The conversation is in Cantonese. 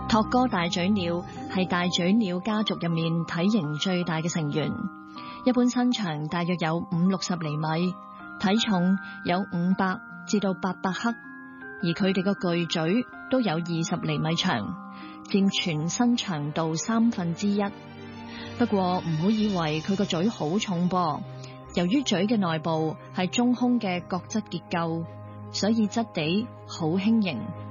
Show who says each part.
Speaker 1: 托哥大嘴鳥係大嘴鳥家族入面體型最大嘅成員，一般身長大約有50-60厘米，體重有500至到800克，而佢哋個巨嘴都有20厘米長，佔全身長度1/3。不過唔好以為佢個嘴好重噃，由於嘴嘅內部係中空嘅角質結構，所以質地好輕盈。